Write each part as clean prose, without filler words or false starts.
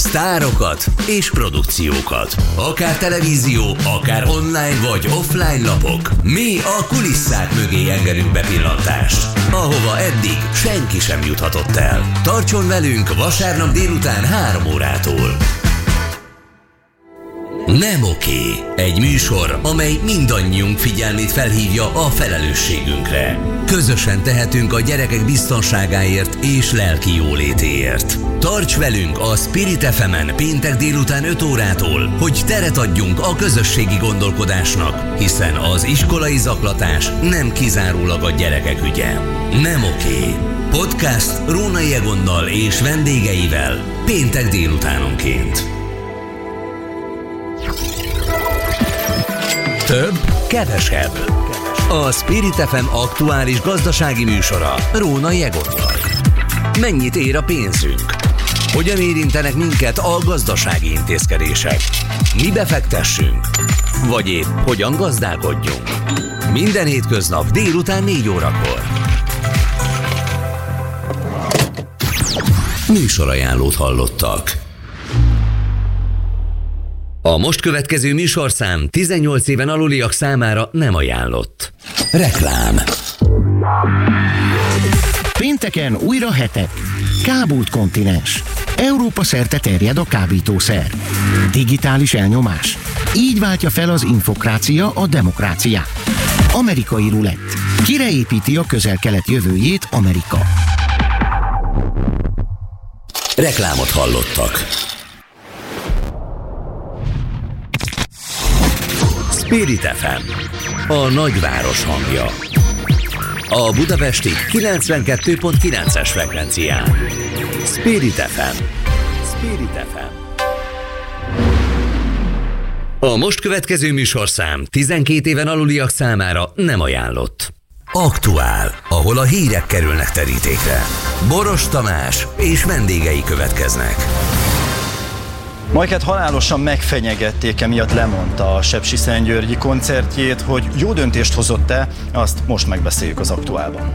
sztárokat és produkciókat. Akár televízió, akár online vagy offline lapok. Mi a kulisszák mögé engedünk bepillantást, ahova eddig senki sem juthatott el. Tartson velünk vasárnap délután 3 órától. Nem oké. Egy műsor, amely mindannyiunk figyelmét felhívja a felelősségünkre. Közösen tehetünk a gyerekek biztonságáért és lelki jólétéért. Tarts velünk a Spirit FM-en péntek délután 5 órától, hogy teret adjunk a közösségi gondolkodásnak, hiszen az iskolai zaklatás nem kizárólag a gyerekek ügye. Nem oké. Podcast Rónai Egonnal és vendégeivel péntek délutánonként. Több, kevesebb. A Spirit FM aktuális gazdasági műsora Rónai Egonnal. Mennyit ér a pénzünk? Hogyan érintenek minket a gazdasági intézkedések? Mi befektessünk? Vagy épp hogyan gazdálkodjunk? Minden hétköznap délután 4 órakor. Műsorajánlót hallottak. A most következő műsorszám 18 éven aluliak számára nem ajánlott. Reklám. Pénteken újra hetek. Kábult kontinens. Európa szerte terjed a kábítószer. Digitális elnyomás. Így váltja fel az infokrácia a demokráciát. Amerikai rulett. Kire építi a Közel-Kelet jövőjét Amerika? Reklámot hallottak. Spirit FM, a nagyváros hangja. A budapesti 92.9-es frekvencián. Spirit FM. Spirit FM. A most következő műsorszám 12 éven aluliak számára nem ajánlott. Aktuál, ahol a hírek kerülnek terítékre. Boros Tamás és vendégei következnek. Majkát halálosan megfenyegették, emiatt lemondta a sepsiszentgyörgyi koncertjét, hogy jó döntést hozott-e, azt most megbeszéljük az Aktuálban.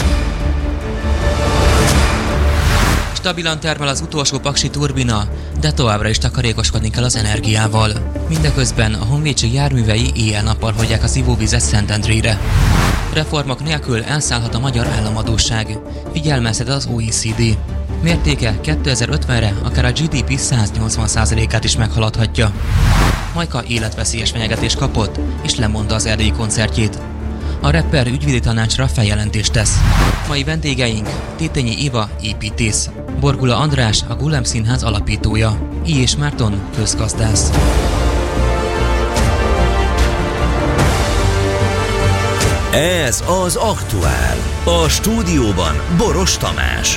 Stabilan termel az utolsó paksi turbina, de továbbra is takarékoskodni kell az energiával. Mindeközben a honvédség járművei éjjel-nappal hagyják az ivóvizet Szentendrére. Reformok nélkül elszállhat a magyar államadósság, figyelmeztet az OECD. Mértéke 2050-re akár a GDP 180%-át is meghaladhatja. Majka életveszélyes fenyegetést kapott, és lemondta az erdélyi koncertjét. A rapper ügyvédi tanácsra feljelentést tesz. Mai vendégeink Tétényi Éva építész, Borgula András a Gulem Színház alapítója, I. és Márton közgazdász. Ez az Aktuál. A stúdióban Boros Tamás.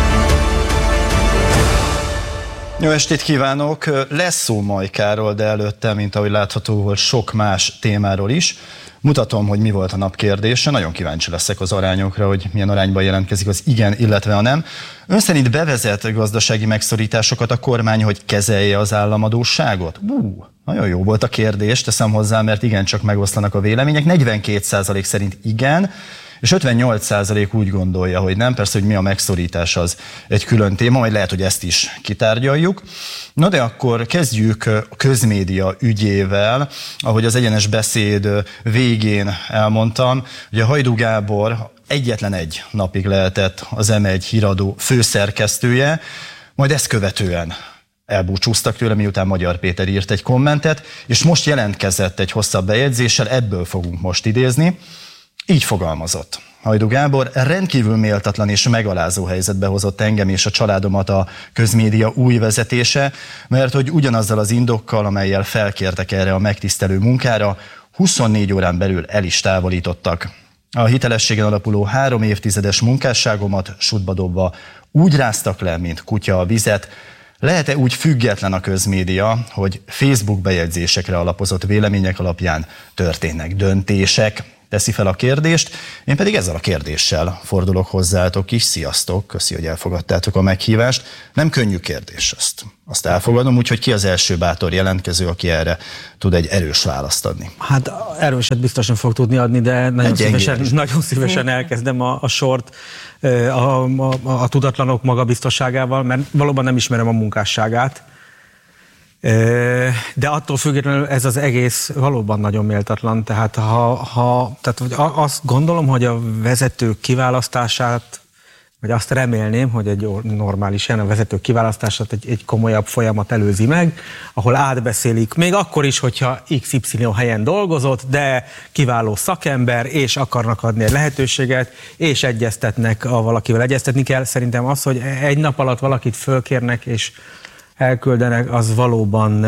Jó estét kívánok! Lesz szó Majkáról, de előtte, mint ahogy látható volt, sok más témáról is. Mutatom, hogy mi volt a nap kérdése. Nagyon kíváncsi leszek az arányokra, hogy milyen arányban jelentkezik az igen, illetve a nem. Ön szerint bevezet gazdasági megszorításokat a kormány, hogy kezelje az államadósságot? Nagyon jó volt a kérdés, teszem hozzá, mert igencsak megoszlanak a vélemények. 42% szerint igen, és 58% úgy gondolja, hogy nem. Persze, hogy mi a megszorítás, az egy külön téma, majd lehet, hogy ezt is kitárgyaljuk. Na de akkor kezdjük a közmédia ügyével. Ahogy az egyenes beszéd végén elmondtam, ugye Hajdú Gábor egyetlen egy napig lehetett az M1 híradó főszerkesztője, majd ezt követően elbúcsúztak tőle, miután Magyar Péter írt egy kommentet, és most jelentkezett egy hosszabb bejegyzéssel, ebből fogunk most idézni. Így fogalmazott Hajdú Gábor: rendkívül méltatlan és megalázó helyzetbe hozott engem és a családomat a közmédia új vezetése, mert hogy ugyanazzal az indokkal, amellyel felkértek erre a megtisztelő munkára, 24 órán belül el is távolítottak. A hitelességen alapuló 3 évtizedes munkásságomat sutba dobva úgy ráztak le, mint kutya a vizet. Lehet-e úgy független a közmédia, hogy Facebook bejegyzésekre alapozott vélemények alapján történnek döntések? Teszi fel a kérdést, én pedig ezzel a kérdéssel fordulok hozzátok is. Sziasztok, köszi, hogy elfogadtátok a meghívást. Nem könnyű kérdés, azt elfogadom, úgyhogy ki az első bátor jelentkező, aki erre tud egy erős választ adni? Hát erőset biztosan fog tudni adni, de nagyon szívesen elkezdem a sort a tudatlanok magabiztosságával, mert valóban nem ismerem a munkásságát, De attól függetlenül ez az egész valóban nagyon méltatlan, tehát tehát azt gondolom, hogy a vezetők kiválasztását, vagy azt remélném, hogy egy normális a vezetők kiválasztását egy komolyabb folyamat előzi meg, ahol átbeszélik, még akkor is, hogyha XY helyen dolgozott, de kiváló szakember, és akarnak adni egy lehetőséget, és egyeztetnek, valakivel egyeztetni kell. Szerintem az, hogy egy nap alatt valakit fölkérnek, és elküldenek, az valóban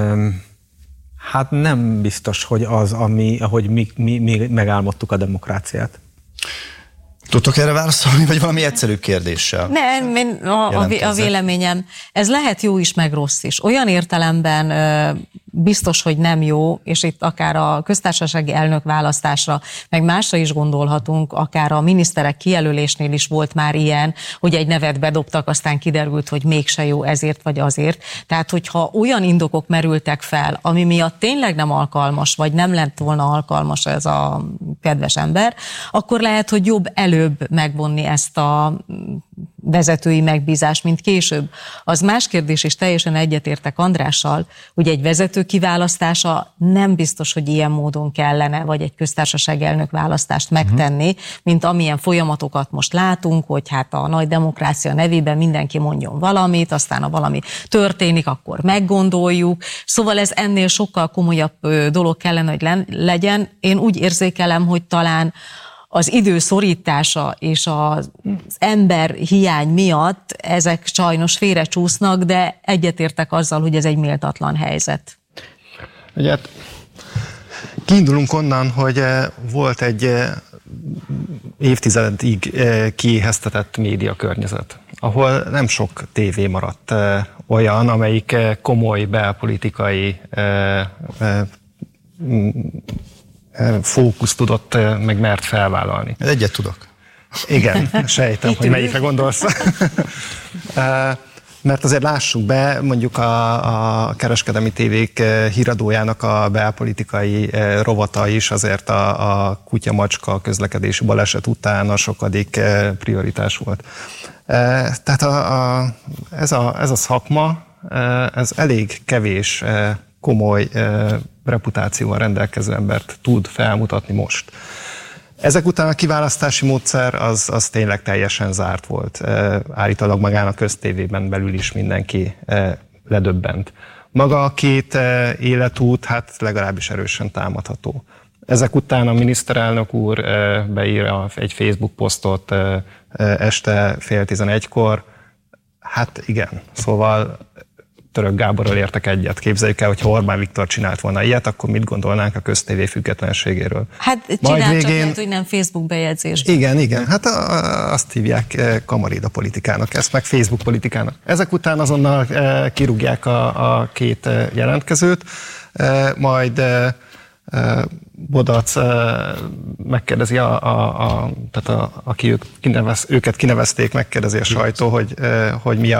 hát nem biztos, hogy az, ahogy mi megálmodtuk a demokráciát. Tudtok erre válaszolni, vagy valami egyszerűbb kérdéssel? Nem, a véleményem, ez lehet jó is, meg rossz is. Olyan értelemben biztos, hogy nem jó, és itt akár a köztársasági elnök választásra, meg másra is gondolhatunk, akár a miniszterek kijelölésnél is volt már ilyen, hogy egy nevet bedobtak, aztán kiderült, hogy mégse jó ezért vagy azért. Tehát, hogyha olyan indokok merültek fel, ami miatt tényleg nem alkalmas, vagy nem lett volna alkalmas ez a kedves ember, akkor lehet, hogy jobb előbb megvonni ezt a vezetői megbízást, mint később. Az más kérdés, és teljesen egyetértek Andrással, hogy egy vezető kiválasztása nem biztos, hogy ilyen módon kellene, vagy egy köztársasági elnök választást megtenni, mint amilyen folyamatokat most látunk, hogy hát a nagy demokrácia nevében mindenki mondjon valamit, aztán ha valami történik, akkor meggondoljuk. Szóval ez ennél sokkal komolyabb dolog kellene, hogy legyen. Én úgy érzékelem, hogy talán az idő szorítása és az ember hiány miatt ezek sajnos félrecsúsznak, de egyetértek azzal, hogy ez egy méltatlan helyzet. Ugye kiindulunk onnan, hogy volt egy évtizedig kiéheztetett média környezet, ahol nem sok tévé maradt olyan, amelyik komoly belpolitikai fókusz tudott, meg mert felvállalni. Egyet tudok. Igen, sejtem, hogy melyikre gondolsz. Mert azért lássuk be, mondjuk a kereskedelmi tévék híradójának a belpolitikai rovata is azért a kutya-macska közlekedési baleset után a sokadik prioritás volt. Tehát ez a szakma, ez elég kevés komoly reputációval rendelkező embert tud felmutatni most. Ezek után a kiválasztási módszer az tényleg teljesen zárt volt. Állítólag magán a köztévében belül is mindenki ledöbbent. Maga a két életút, hát legalábbis erősen támadható. Ezek után a miniszterelnök úr beír egy Facebook posztot este 10:30-kor. Hát igen, szóval Török Gáborral értek egyet. Képzeljük el, hogy ha Orbán Viktor csinált volna ilyet, akkor mit gondolnánk a köztévé függetlenségéről? Hát csinált, csak lehet, hogy nem Facebook bejegyzésben. Igen. Hát azt hívják kamarida politikának, ezt meg Facebook politikának. Ezek után azonnal kirúgják a két jelentkezőt, majd Bodac megkérdezi, tehát aki őket kinevezték, megkérdezi a sajtó, hogy mi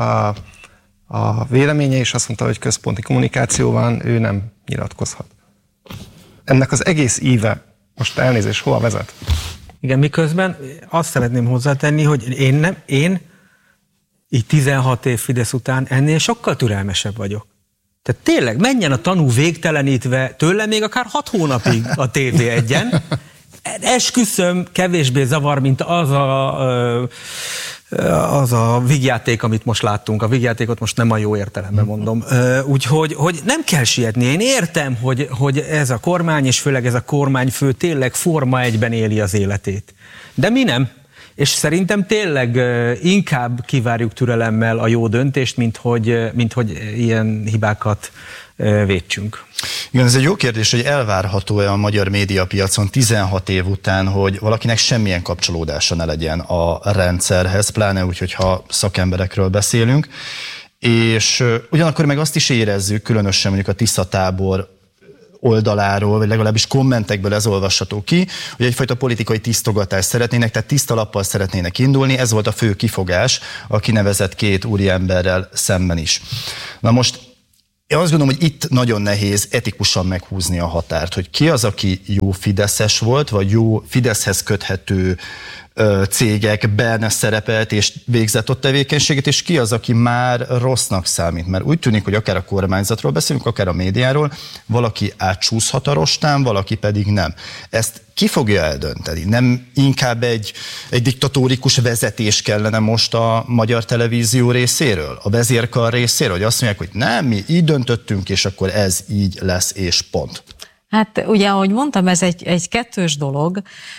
a véleménye, és azt mondta, hogy központi kommunikáció van, ő nem nyilatkozhat. Ennek az egész íve, most elnézést, hova vezet? Igen, miközben azt szeretném hozzátenni, hogy én így 16 év Fidesz után ennél sokkal türelmesebb vagyok. Tehát tényleg, menjen a tanú végtelenítve, tőle még akár 6 hónapig a TV1-en. Esküszöm, kevésbé zavar, mint az a vígjáték, amit most láttunk. A vígjátékot most nem a jó értelemben mondom. Úgyhogy nem kell sietni. Én értem, hogy ez a kormány, és főleg ez a kormányfő tényleg forma egyben éli az életét. De mi nem. És szerintem tényleg inkább kivárjuk türelemmel a jó döntést, mint hogy ilyen hibákat vétsünk. Igen, ez egy jó kérdés, hogy elvárható-e a magyar médiapiacon 16 év után, hogy valakinek semmilyen kapcsolódása ne legyen a rendszerhez, pláne úgy, hogyha szakemberekről beszélünk. És ugyanakkor meg azt is érezzük, különösen mondjuk a Tisza-tábor oldaláról, vagy legalábbis kommentekből ez olvasható ki, hogy egyfajta politikai tisztogatást szeretnének, tehát tiszta lappal szeretnének indulni, ez volt a fő kifogás a kinevezett két úriemberrel szemben is. Na most én azt gondolom, hogy itt nagyon nehéz etikusan meghúzni a határt, hogy ki az, aki jó fideszes volt, vagy jó Fideszhez köthető cégekben szerepelt és végzett ott tevékenységet, és ki az, aki már rossznak számít. Mert úgy tűnik, hogy akár a kormányzatról beszélünk, akár a médiáról, valaki átcsúszhat a rostán, valaki pedig nem. Ezt ki fogja eldönteni? Nem inkább egy diktatórikus vezetés kellene most a magyar televízió részéről, a vezérkar részéről, hogy azt mondják, hogy nem, mi így döntöttünk, és akkor ez így lesz, és pont. Hát ugye, ahogy mondtam, ez egy kettős dolog.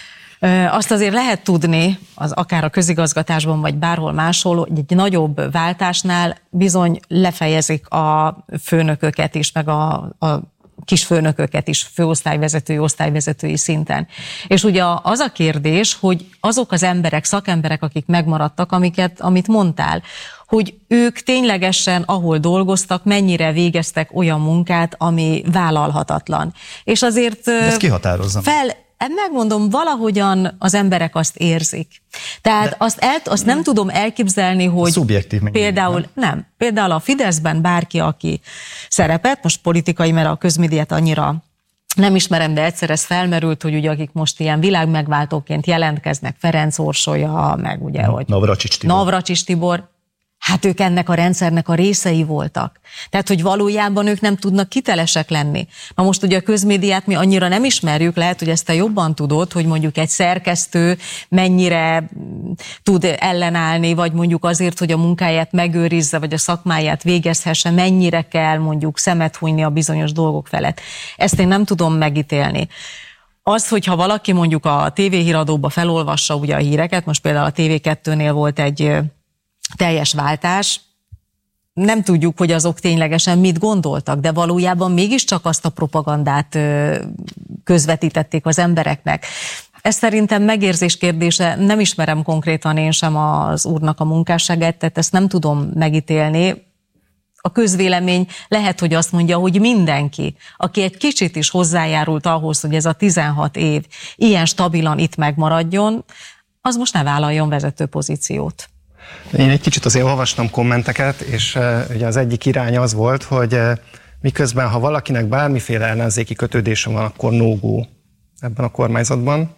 Azt azért lehet tudni, az akár a közigazgatásban, vagy bárhol máshol, hogy egy nagyobb váltásnál bizony lefejezik a főnököket is, meg a kisfőnököket is, főosztályvezetői, osztályvezetői szinten. És ugye az a kérdés, hogy azok az emberek, szakemberek, akik megmaradtak, amit mondtál, hogy ők ténylegesen, ahol dolgoztak, mennyire végeztek olyan munkát, ami vállalhatatlan. És azért... Ezt ki határozza? Megmondom, valahogyan az emberek azt érzik. Tehát azt nem tudom elképzelni, hogy szubjektív például a Fideszben bárki, aki szerepet, most politikai, mert a közmédiát annyira nem ismerem, de egyszer ez felmerült, hogy ugye akik most ilyen világmegváltóként jelentkeznek, Ferenc Orsolya, meg ugye, hogy Navracsics Tibor, hát ők ennek a rendszernek a részei voltak. Tehát, hogy valójában ők nem tudnak hitelesek lenni. Na most ugye a közmédiát mi annyira nem ismerjük, lehet, hogy ezt te jobban tudod, hogy mondjuk egy szerkesztő mennyire tud ellenállni, vagy mondjuk azért, hogy a munkáját megőrizze, vagy a szakmáját végezhesse, mennyire kell mondjuk szemet hunyni a bizonyos dolgok felett. Ezt én nem tudom megítélni. Az, hogyha valaki mondjuk a tévéhíradóba felolvassa ugye a híreket, most például a TV2-nél volt egy teljes váltás, nem tudjuk, hogy azok ténylegesen mit gondoltak, de valójában mégiscsak azt a propagandát közvetítették az embereknek. Ez szerintem megérzés kérdése, nem ismerem konkrétan én sem az úrnak a munkásságát, tehát ezt nem tudom megítélni. A közvélemény lehet, hogy azt mondja, hogy mindenki, aki egy kicsit is hozzájárult ahhoz, hogy ez a 16 év ilyen stabilan itt megmaradjon, az most ne vállaljon vezető pozíciót. Én egy kicsit azért olvastam kommenteket, és ugye az egyik irány az volt, hogy miközben, ha valakinek bármiféle ellenzéki kötődése van, akkor no-go ebben a kormányzatban.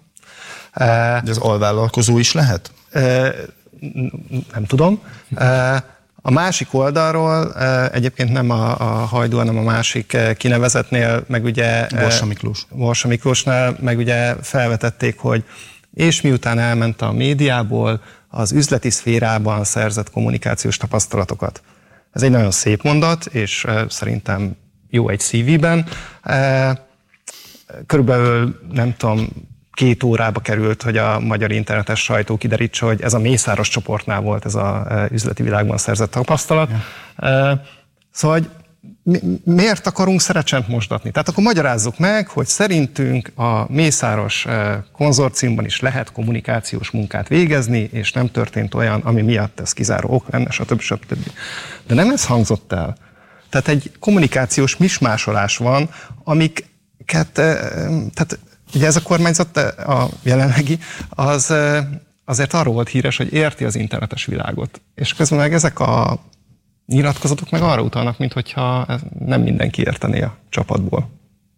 De az alvállalkozó is lehet? Nem tudom. A másik oldalról egyébként nem a Hajdú, hanem a másik kinevezetnél, meg ugye Borsa Miklósnál, meg ugye felvetették, hogy és miután elment a médiából, az üzleti szférában szerzett kommunikációs tapasztalatokat. Ez egy nagyon szép mondat, és szerintem jó egy CV-ben. Körülbelül, nem tudom, 2 órába került, hogy a magyar internetes sajtó kiderítse, hogy ez a Mészáros csoportnál volt ez az üzleti világban szerzett tapasztalat. Szóval, hogy miért akarunk szerecsent mosdatni? Tehát akkor magyarázzuk meg, hogy szerintünk a Mészáros konzorciumban is lehet kommunikációs munkát végezni, és nem történt olyan, ami miatt ez kizáró ok lenne, stb. De nem ez hangzott el. Tehát egy kommunikációs mismásolás van, amiket, tehát ugye ez a kormányzat, a jelenlegi, az azért arról volt híres, hogy érti az internetes világot. És közben meg ezek a nyilatkozatok meg arra utalnak, minthogyha nem mindenki értené a csapatból.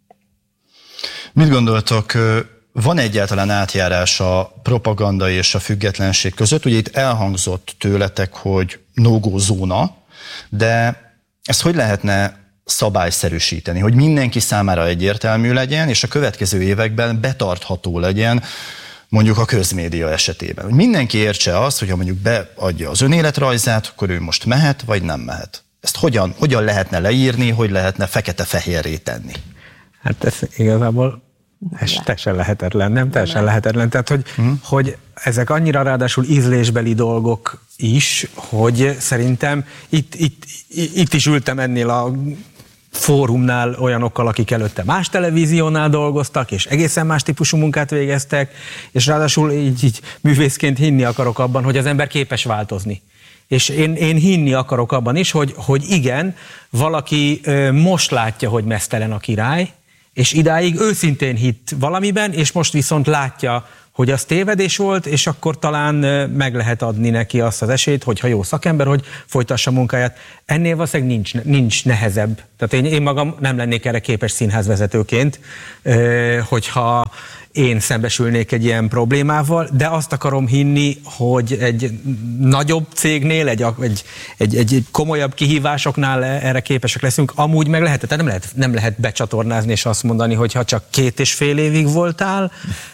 Mit gondoltok, van egyáltalán átjárás a propaganda és a függetlenség között? Ugye itt elhangzott tőletek, hogy no-go zóna, de ezt hogy lehetne szabályszerűsíteni, hogy mindenki számára egyértelmű legyen, és a következő években betartható legyen, mondjuk a közmédia esetében. Hogy mindenki értse azt, hogyha mondjuk beadja az önéletrajzát, akkor ő most mehet, vagy nem mehet. Ezt hogyan lehetne leírni, hogy lehetne fekete-fehérré tenni? Hát ez igazából teljesen lehetetlen, nem teljesen lehetetlen. Tehát, hogy ezek annyira ráadásul ízlésbeli dolgok is, hogy szerintem itt is ültem ennél a fórumnál olyanokkal, akik előtte más televíziónál dolgoztak, és egészen más típusú munkát végeztek, és ráadásul így művészként hinni akarok abban, hogy az ember képes változni. És én hinni akarok abban is, hogy igen, valaki most látja, hogy meztelen a király, és idáig őszintén hitt valamiben, és most viszont látja, hogy az tévedés volt, és akkor talán meg lehet adni neki azt az esélyt, hogyha jó szakember, hogy folytassa a munkáját. Ennél valószínűleg nincs nehezebb. Tehát én magam nem lennék erre képes színházvezetőként, hogyha én szembesülnék egy ilyen problémával, de azt akarom hinni, hogy egy nagyobb cégnél, egy komolyabb kihívásoknál erre képesek leszünk. Amúgy meg lehet, tehát nem lehet becsatornázni és azt mondani, hogy ha csak 2,5 évig voltál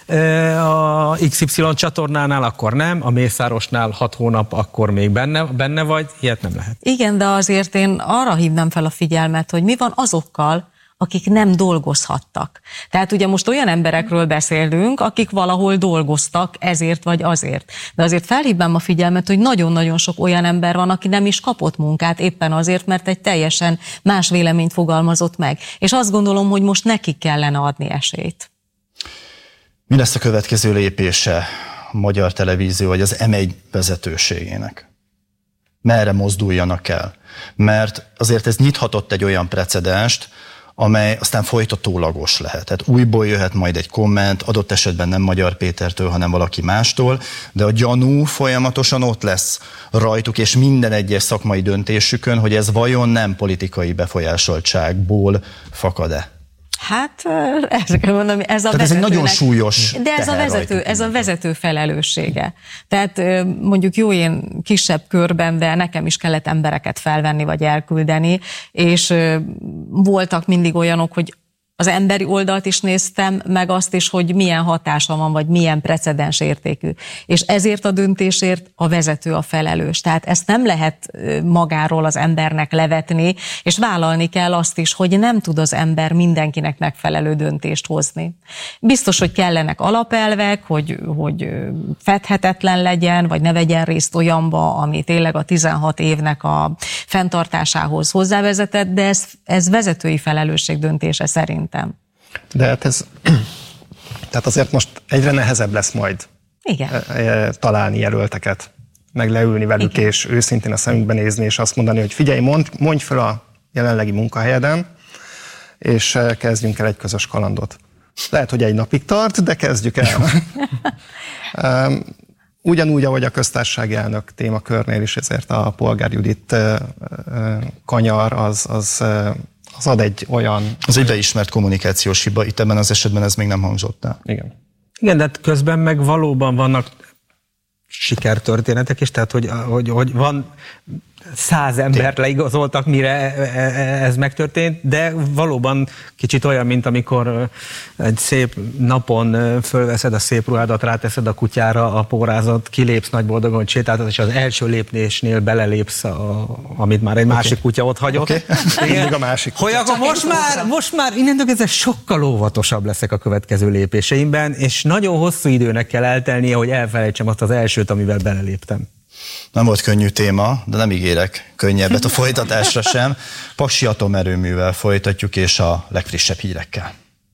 a XY csatornánál, akkor nem, a Mészárosnál 6 hónap, akkor még benne vagy, ilyet nem lehet. Igen, de azért én arra hívnám fel a figyelmet, hogy mi van azokkal, akik nem dolgozhattak. Tehát ugye most olyan emberekről beszélünk, akik valahol dolgoztak ezért vagy azért. De azért felhívnám a figyelmet, hogy nagyon-nagyon sok olyan ember van, aki nem is kapott munkát éppen azért, mert egy teljesen más véleményt fogalmazott meg. És azt gondolom, hogy most nekik kellene adni esélyt. Mi lesz a következő lépése a Magyar Televízió vagy az M1 vezetőségének? Merre mozduljanak el? Mert azért ez nyithatott egy olyan precedenst, amely aztán folytatólagos lehet. Tehát újból jöhet majd egy komment, adott esetben nem Magyar Pétertől, hanem valaki mástól, de a gyanú folyamatosan ott lesz rajtuk, és minden egyes szakmai döntésükön, hogy ez vajon nem politikai befolyásoltságból fakad-e. Hát, ezt kell mondani, ez a tehát ez egy nagyon súlyos de ez a vezető felelőssége. Tehát mondjuk jó, én kisebb körben, de nekem is kellett embereket felvenni, vagy elküldeni, és voltak mindig olyanok, hogy az emberi oldalt is néztem, meg azt is, hogy milyen hatása van, vagy milyen precedens értékű. És ezért a döntésért a vezető a felelős. Tehát ezt nem lehet magáról az embernek levetni, és vállalni kell azt is, hogy nem tud az ember mindenkinek megfelelő döntést hozni. Biztos, hogy kellenek alapelvek, hogy fedhetetlen legyen, vagy ne vegyen részt olyanba, ami tényleg a 16 évnek a fenntartásához hozzávezetett, de ez vezetői felelősség döntése szerint. De hát tehát azért most egyre nehezebb lesz majd találni jelölteket, meg leülni velük, igen, és őszintén a szemükbe nézni, és azt mondani, hogy figyelj, mondj fel a jelenlegi munkahelyeden, és kezdjünk el egy közös kalandot. Lehet, hogy egy napig tart, de kezdjük el. Ugyanúgy, ahogy a köztársasági elnök témakörnél is, ezért a Polgár Judit kanyar az ad egy olyan... Az egy beismert kommunikációs hiba, itt ebben az esetben ez még nem hangzott el. Igen, de közben meg valóban vannak sikertörténetek is, tehát hogy van 100 embert leigazoltak, mire ez megtörtént, de valóban kicsit olyan, mint amikor egy szép napon fölveszed a szép ruhádat, ráteszed a kutyára a pórázat, kilépsz nagy boldogan, hogy sétáltad, és az első lépésnél belelépsz, amit már egy másik kutya ott hagyott. Mindig a másik kutya. Hogy most már innentől kezdve sokkal óvatosabb leszek a következő lépéseimben, és nagyon hosszú időnek kell eltelnie, hogy elfelejtsem azt az elsőt, amivel beleléptem. Nem volt könnyű téma, de nem ígérek könnyebbet a folytatásra sem. Paksi atomerőművel folytatjuk, és a legfrissebb hírekkel.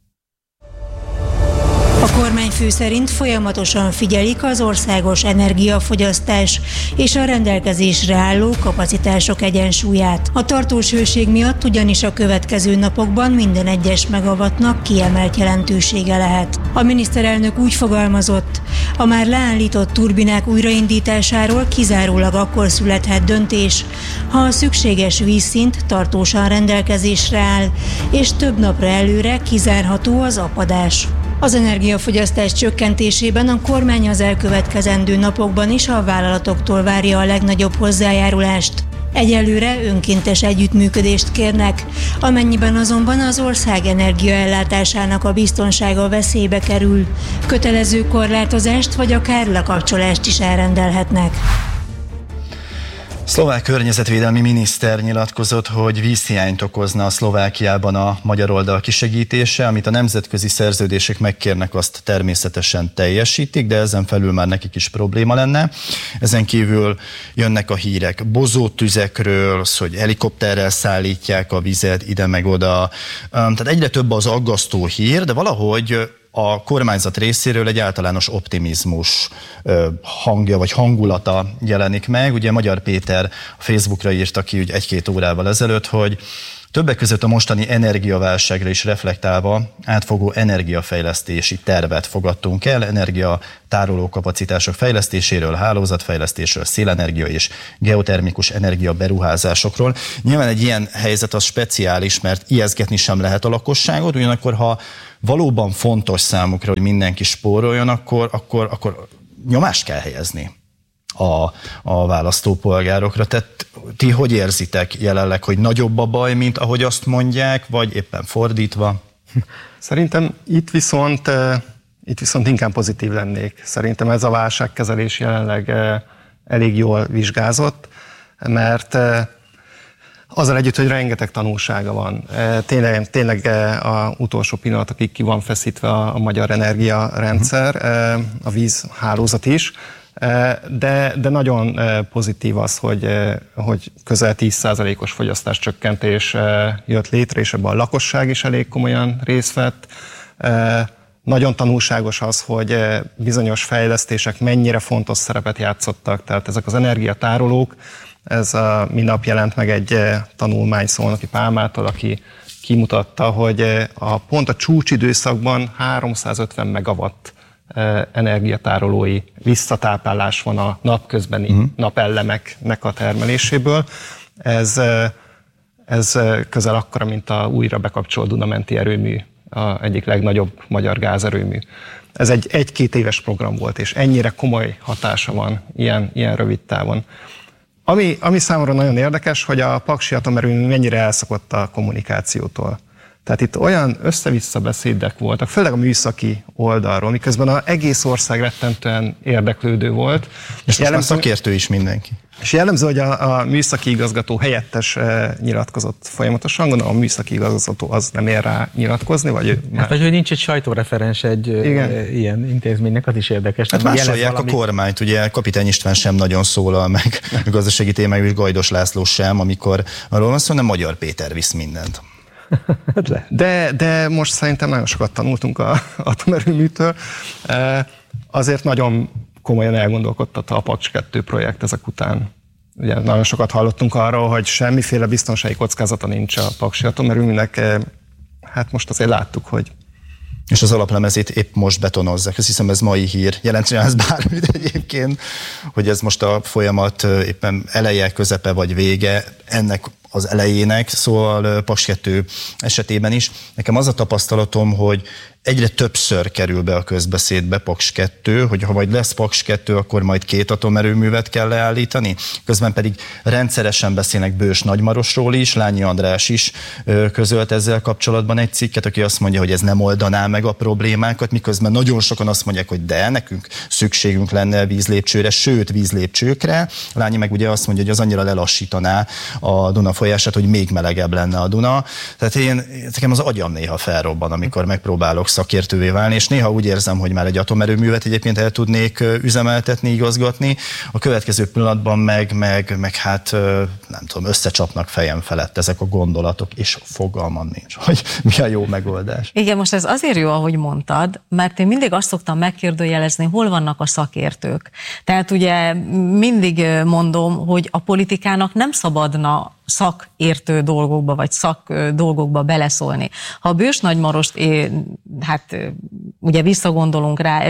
A kormányfő szerint folyamatosan figyelik az országos energiafogyasztás és a rendelkezésre álló kapacitások egyensúlyát. A tartós hőség miatt ugyanis a következő napokban minden egyes megawattnak kiemelt jelentősége lehet. A miniszterelnök úgy fogalmazott, a már leállított turbinák újraindításáról kizárólag akkor születhet döntés, ha a szükséges vízszint tartósan rendelkezésre áll, és több napra előre kizárható az apadás. Az energiafogyasztás csökkentésében a kormány az elkövetkezendő napokban is a vállalatoktól várja a legnagyobb hozzájárulást. Egyelőre önkéntes együttműködést kérnek, amennyiben azonban az ország energiaellátásának a biztonsága veszélybe kerül, kötelező korlátozást vagy akár lekapcsolást is elrendelhetnek. Szlovák környezetvédelmi miniszter nyilatkozott, hogy vízhiányt okozna a Szlovákiában a magyar oldal kisegítése, amit a nemzetközi szerződések megkérnek, azt természetesen teljesítik, de ezen felül már nekik is probléma lenne. Ezen kívül jönnek a hírek bozótüzekről, hogy helikopterrel szállítják a vizet ide meg oda. Tehát egyre több az aggasztó hír, de valahogy a kormányzat részéről egy általános optimizmus hangja vagy hangulata jelenik meg. Ugye Magyar Péter a Facebookra írta ki 1-2 órával ezelőtt, hogy Többek között a mostani energiaválságra is reflektálva átfogó energiafejlesztési tervet fogadtunk el, energiatároló kapacitások fejlesztéséről, hálózatfejlesztésről, szélenergia és geotermikus energia beruházásokról. Nyilván egy ilyen helyzet az speciális, mert ijesztgetni sem lehet a lakosságot, ugyanakkor ha valóban fontos számukra, hogy mindenki spóroljon, akkor nyomást kell helyezni a választópolgárokra. Tehát ti hogy érzitek jelenleg, hogy nagyobb a baj, mint ahogy azt mondják, vagy éppen fordítva? Szerintem itt viszont inkább pozitív lennék. Szerintem ez a válságkezelés jelenleg elég jól vizsgázott, mert azzal együtt, hogy rengeteg tanulsága van. Tényleg az utolsó pillanatokig ki van feszítve a magyar energiarendszer, a vízhálózat is, de nagyon pozitív az, hogy közel 10%-os fogyasztáscsökkentés jött létre, és ebben a lakosság is elég komolyan részt vett. Nagyon tanulságos az, hogy bizonyos fejlesztések mennyire fontos szerepet játszottak, tehát ezek az energiatárolók, ez minap jelent meg egy tanulmány Szolnoki Pálmától, aki kimutatta, hogy pont a csúcsidőszakban 350 megawatt energiatárolói visszatáplálás van a napközbeni napellemeknek a termeléséből. Ez közel akkora, mint a újra bekapcsolt Duna-menti erőmű, a egyik legnagyobb magyar gázerőmű. Ez egy 1-2 éves program volt, és ennyire komoly hatása van ilyen rövid távon. Ami számomra nagyon érdekes, hogy a paksi atomerőmű mennyire elszokott a kommunikációtól. Tehát itt olyan össze-vissza beszédek voltak, főleg a műszaki oldalról, miközben az egész ország rettentően érdeklődő volt. És most már szakértő is mindenki. És jellemző, hogy a műszaki igazgató helyettes nyilatkozott folyamatosan, gondolom a műszaki igazgató az nem ér rá nyilatkozni, vagy vagy hogy nincs egy sajtóreferens egy ilyen intézménynek, az is érdekes. Hát másolják a kormányt, ugye Kapitány István sem nagyon szólal meg a gazdasági témájú, és Gajdos László sem, amikor arról van szó, hanem Magyar Péter visz mindent. De most szerintem nagyon sokat tanultunk az atomerőműtől. Azért nagyon komolyan elgondolkodtatta a Paks 2 projekt ezek után. Ugye nagyon sokat hallottunk arról, hogy semmiféle biztonsági kockázata nincs a paksi atomerőműnek. Hát most azért láttuk, hogy... És az alaplemezét épp most betonozzák. Azt hiszem, ez mai hír. Jelentsen ez bármit egyébként, hogy ez most a folyamat éppen eleje, közepe vagy vége ennek az elejének, szóval Paks 2 esetében is. Nekem az a tapasztalatom, hogy egyre többször kerül be a közbeszédbe Paks 2, hogy ha majd lesz Paks 2, akkor majd 2 atomerőművet kell leállítani. Közben pedig rendszeresen beszélnek Bős Nagymarosról is, Lányi András is közölt ezzel kapcsolatban egy cikket, aki azt mondja, hogy ez nem oldaná meg a problémákat, miközben nagyon sokan azt mondják, hogy de, nekünk szükségünk lenne vízlépcsőre, sőt vízlépcsőkre. Lányi meg ugye azt mondja, hogy az annyira lelassítaná a Duna folyását, hogy még melegebb lenne a Duna. Tehát nekem az agyam néha felrobban, amikor megpróbálok szakértővé válni, és néha úgy érzem, hogy már egy atomerőművet egyébként el tudnék üzemeltetni, igazgatni. A következő pillanatban meg hát nem tudom, összecsapnak fejem felett ezek a gondolatok, és fogalmam nincs, hogy mi a jó megoldás. Igen, most ez azért jó, ahogy mondtad, mert én mindig azt szoktam megkérdőjelezni, hol vannak a szakértők. Tehát ugye mindig mondom, hogy a politikának nem szabadna szakértő dolgokba, vagy dolgokba beleszólni. Ha a Bős Nagymarost, hát ugye visszagondolunk rá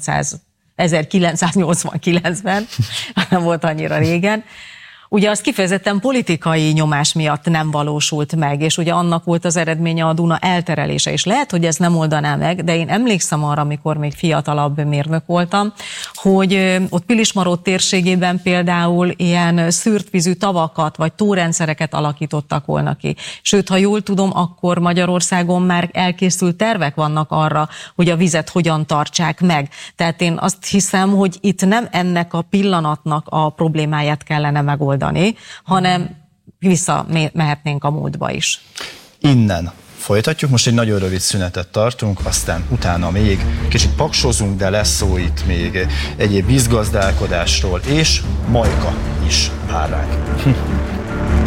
1989-ben, nem volt annyira régen, ugye az kifejezetten politikai nyomás miatt nem valósult meg, és ugye annak volt az eredménye a Duna elterelése, és lehet, hogy ez nem oldaná meg, de én emlékszem arra, amikor még fiatalabb mérnök voltam, hogy ott Pilismarót térségében például ilyen szűrt vízű tavakat, vagy tórendszereket alakítottak volna ki. Sőt, ha jól tudom, akkor Magyarországon már elkészült tervek vannak arra, hogy a vizet hogyan tartsák meg. Tehát én azt hiszem, hogy itt nem ennek a pillanatnak a problémáját kellene megoldani, hanem visszamehetnénk a múltba is. Innen folytatjuk, most egy nagyon rövid szünetet tartunk, aztán utána még kicsit paksozunk, de lesz szó itt még egyéb vízgazdálkodásról, és Majka is vár ránk.